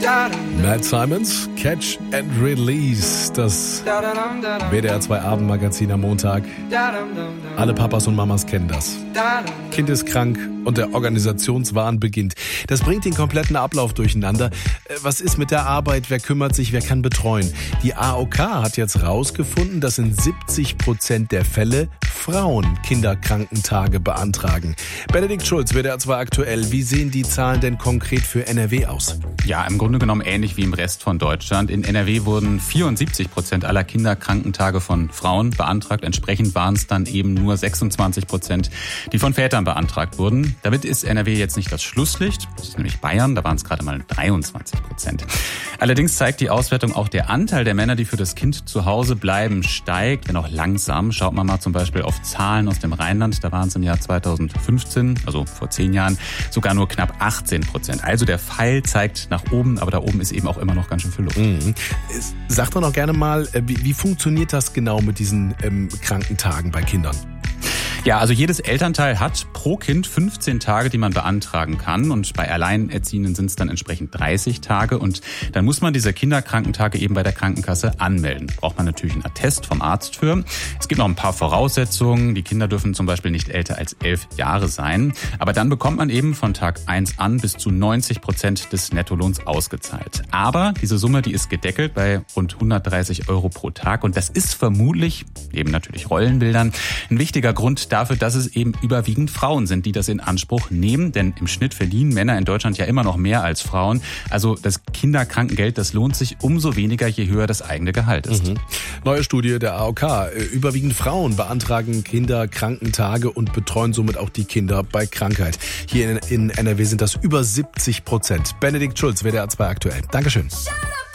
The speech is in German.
Matt Simons, Catch and Release, das WDR 2 Abendmagazin am Montag. Alle Papas und Mamas kennen das. Kind ist krank und der Organisationswahn beginnt. Das bringt den kompletten Ablauf durcheinander. Was ist mit der Arbeit? Wer kümmert sich? Wer kann betreuen? Die AOK hat jetzt rausgefunden, dass in 70% der Fälle Frauen Kinderkrankentage beantragen. Benedikt Schulz, WDR 2 aktuell. Wie sehen die Zahlen denn konkret für NRW aus? Ja, im Grunde genommen ähnlich wie im Rest von Deutschland. In NRW wurden 74% aller Kinderkrankentage von Frauen beantragt. Entsprechend waren es dann eben nur 26%, die von Vätern beantragt wurden. Damit ist NRW jetzt nicht das Schlusslicht. Das ist nämlich Bayern, da waren es gerade mal 23%. Allerdings zeigt die Auswertung auch, der Anteil der Männer, die für das Kind zu Hause bleiben, steigt, wenn auch langsam. Schaut man mal zum Beispiel auf Zahlen aus dem Rheinland. Da waren es im Jahr 2015, also vor 10 Jahren, sogar nur knapp 18%. Also der Pfeil zeigt nach oben, aber da oben ist eben auch immer noch ganz schön viel Luft. Sag doch noch gerne mal, wie funktioniert das genau mit diesen Krankentagen bei Kindern? Ja, also jedes Elternteil hat pro Kind 15 Tage, die man beantragen kann. Und bei Alleinerziehenden sind es dann entsprechend 30 Tage. Und dann muss man diese Kinderkrankentage eben bei der Krankenkasse anmelden. Braucht man natürlich einen Attest vom Arzt für. Es gibt noch ein paar Voraussetzungen. Die Kinder dürfen zum Beispiel nicht älter als 11 Jahre sein. Aber dann bekommt man eben von Tag 1 an bis zu 90% des Nettolohns ausgezahlt. Aber diese Summe, die ist gedeckelt bei rund 130 Euro pro Tag. Und das ist vermutlich, neben natürlich Rollenbildern, ein wichtiger Grund dafür, dass es eben überwiegend Frauen sind, die das in Anspruch nehmen. Denn im Schnitt verdienen Männer in Deutschland ja immer noch mehr als Frauen. Also das Kinderkrankengeld, das lohnt sich umso weniger, je höher das eigene Gehalt ist. Neue Studie der AOK. Überwiegend Frauen beantragen Kinderkrankentage und betreuen somit auch die Kinder bei Krankheit. Hier in NRW sind das über 70%. Benedikt Schulz, WDR 2 aktuell. Dankeschön.